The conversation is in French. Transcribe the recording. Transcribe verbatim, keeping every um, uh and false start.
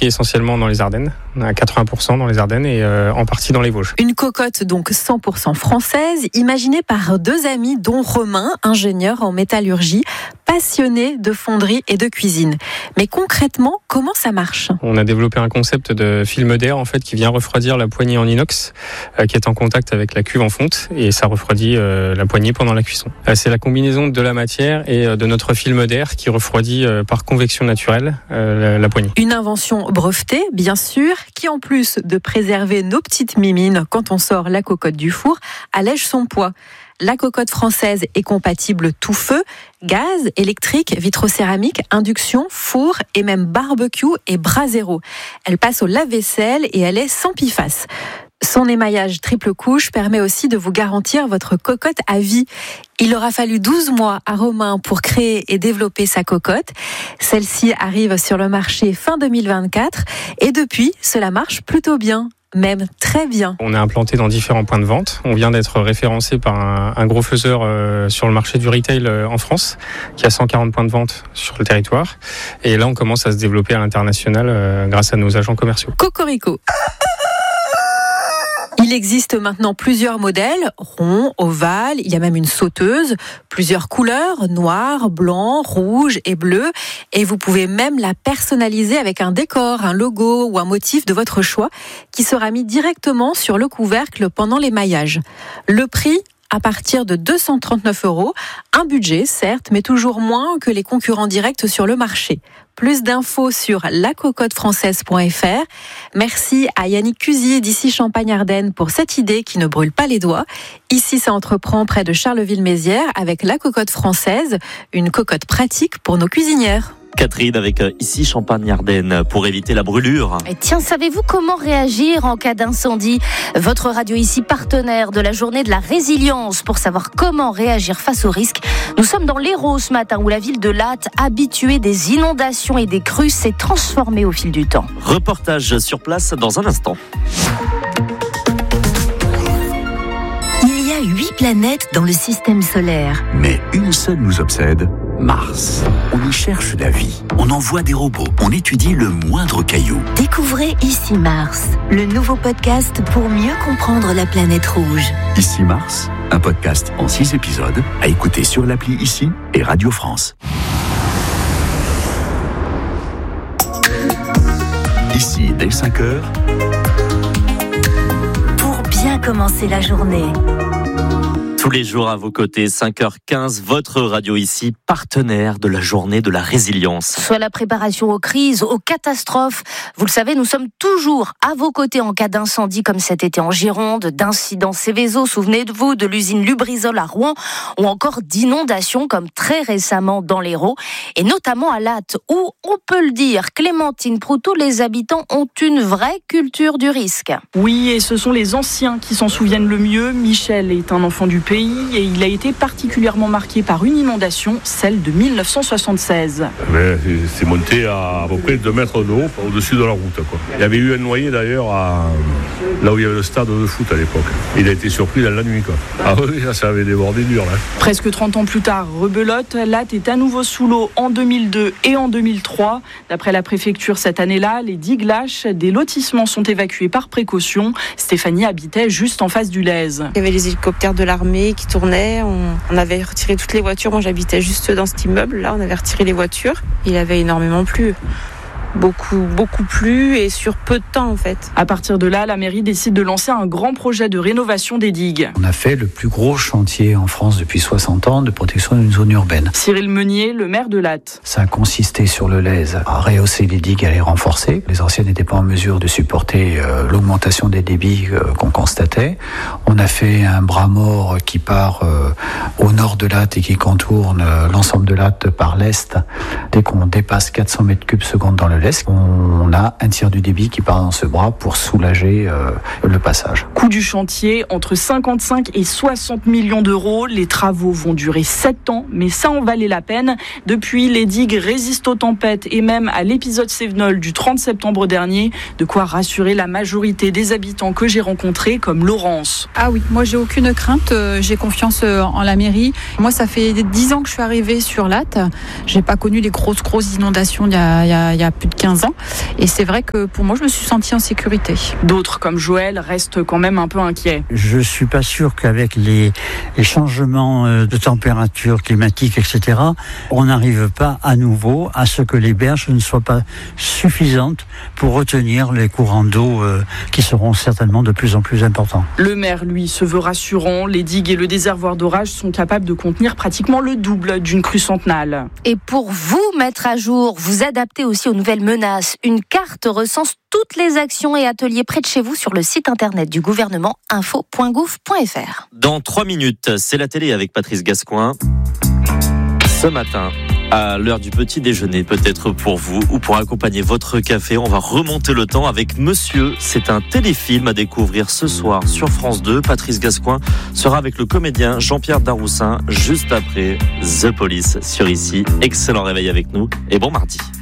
fabriquée essentiellement dans les Ardennes, à quatre-vingts pour cent dans les Ardennes et euh, en partie dans les Vosges. Une cocotte donc cent pour cent française, imaginée par deux amis dont Romain, ingénieur en métallurgie, passionné de fonderie et de cuisine. Mais concrètement, comment ça marche ? On a développé un concept de film d'air en fait qui vient refroidir la poignée en inox euh, qui est en contact avec la cuve en fonte et ça refroidit euh, la poignée pendant la cuisson. Euh, c'est la combinaison de la matière et euh, de notre film d'air qui refroidit euh, par convection naturelle euh, la, la poignée. Une invention brevetée, bien sûr, qui en plus de préserver nos petites mimines quand on sort la cocotte du four, allège son poids. La cocotte française est compatible tout feu, gaz, électrique, vitrocéramique, induction, four et même barbecue et brasero. Elle passe au lave-vaisselle et elle est sans P F A S. Son émaillage triple couche permet aussi de vous garantir votre cocotte à vie. Il aura fallu douze mois à Romain pour créer et développer sa cocotte. Celle-ci arrive sur le marché fin deux mille vingt-quatre et depuis, cela marche plutôt bien. Même très bien. On est implanté dans différents points de vente. On vient d'être référencé par un, un gros faiseur euh, sur le marché du retail euh, en France, qui a cent quarante points de vente sur le territoire. Et là, on commence à se développer à l'international euh, grâce à nos agents commerciaux. Cocorico. Il existe maintenant plusieurs modèles, ronds, ovales, il y a même une sauteuse, plusieurs couleurs, noir, blanc, rouge et bleu. Et vous pouvez même la personnaliser avec un décor, un logo ou un motif de votre choix qui sera mis directement sur le couvercle pendant l'émaillage. Le prix ? À partir de deux cent trente-neuf euros, un budget certes, mais toujours moins que les concurrents directs sur le marché. Plus d'infos sur la cocotte française point f r. Merci à Yannick Cusier d'ici Champagne-Ardenne pour cette idée qui ne brûle pas les doigts. Ici, ça entreprend près de Charleville-Mézières avec la cocotte française, une cocotte pratique pour nos cuisinières. Catherine avec euh, ici Champagne-Ardenne pour éviter la brûlure. Et tiens, savez-vous comment réagir en cas d'incendie ? Votre radio ici partenaire de la journée de la résilience pour savoir comment réagir face aux risques. Nous sommes dans l'Hérault ce matin où la ville de Latte, habituée des inondations et des crues, s'est transformée au fil du temps. Reportage sur place dans un instant. Il y a huit planètes dans le système solaire. Mais une seule nous obsède, Mars. On y cherche la vie, on envoie des robots, on étudie le moindre caillou. Découvrez Ici Mars, le nouveau podcast pour mieux comprendre la planète rouge. Ici Mars, un podcast en six épisodes à écouter sur l'appli Ici et Radio France. Ici, dès cinq heures. Pour bien commencer la journée. Tous les jours à vos côtés, cinq heures quinze, votre radio ici, partenaire de la journée de la résilience. Soit la préparation aux crises, aux catastrophes. Vous le savez, nous sommes toujours à vos côtés en cas d'incendie comme cet été en Gironde, d'incidents Céveso, souvenez-vous, de l'usine Lubrizol à Rouen, ou encore d'inondations comme très récemment dans l'Hérault, et notamment à Latte, où, on peut le dire, Clémentine Proutot, les habitants ont une vraie culture du risque. Oui, et ce sont les anciens qui s'en souviennent le mieux. Michel est un enfant du pays et il a été particulièrement marqué par une inondation, celle de mille neuf cent soixante-seize. Mais c'est monté à à peu près deux mètres de haut au-dessus de la route, quoi. Il y avait eu un noyé d'ailleurs à, là où il y avait le stade de foot à l'époque. Il a été surpris dans la nuit, quoi. Ah oui, ça avait débordé dur là. Presque trente ans plus tard, rebelote, Latte est à nouveau sous l'eau en deux mille deux et en deux mille trois. D'après la préfecture cette année-là, les digues lâches des lotissements sont évacués par précaution. Stéphanie habitait juste en face du Lèze. Il y avait les hélicoptères de l'armée qui tournaient. On, on avait retiré toutes les voitures. Moi, j'habitais juste dans cet immeuble-là. On avait retiré les voitures. Il avait énormément plu. Beaucoup, beaucoup plu et sur peu de temps en fait. À partir de là, la mairie décide de lancer un grand projet de rénovation des digues. On a fait le plus gros chantier en France depuis soixante ans de protection d'une zone urbaine. Cyril Meunier, le maire de Latte. Ça a consisté sur le Lèze à rehausser les digues, à les renforcer. Les anciennes n'étaient pas en mesure de supporter euh, l'augmentation des débits euh, qu'on constatait. On a fait un bras mort qui part euh, au nord de Latte et qui contourne euh, l'ensemble de Latte par l'est. Dès qu'on dépasse quatre cents mètres cubes secondes dans le Lèze, on a un tiers du débit qui part dans ce bras pour soulager euh, le passage. Coût du chantier, entre cinquante-cinq et soixante millions d'euros. Les travaux vont durer sept ans, mais ça en valait la peine. Depuis, les digues résistent aux tempêtes et même à l'épisode Cévenol du trente septembre dernier. De quoi rassurer la majorité des habitants que j'ai rencontrés, comme Laurence. Ah oui, moi j'ai aucune crainte, euh, j'ai confiance euh, en la mairie. Moi ça fait dix ans que je suis arrivée sur Latte. J'ai pas connu les grosses grosses inondations il y a, il y a, il y a plus de de quinze ans. Et c'est vrai que pour moi, je me suis sentie en sécurité. D'autres, comme Joël, restent quand même un peu inquiets. Je suis pas sûr qu'avec les, les changements de température climatique, et cetera, on n'arrive pas à nouveau à ce que les berges ne soient pas suffisantes pour retenir les courants d'eau euh, qui seront certainement de plus en plus importants. Le maire, lui, se veut rassurant. Les digues et le déservoir d'orage sont capables de contenir pratiquement le double d'une crue centenale. Et pour vous mettre à jour, vous adapter aussi aux nouvelles menaces, une carte recense toutes les actions et ateliers près de chez vous sur le site internet du gouvernement info point gouv point f r. Dans trois minutes, c'est la télé avec Patrice Gascoin. Ce matin, à l'heure du petit déjeuner, peut-être pour vous ou pour accompagner votre café, on va remonter le temps avec Monsieur. C'est un téléfilm à découvrir ce soir sur France deux. Patrice Gascoin sera avec le comédien Jean-Pierre Daroussin juste après The Police sur Ici. Excellent réveil avec nous et bon mardi.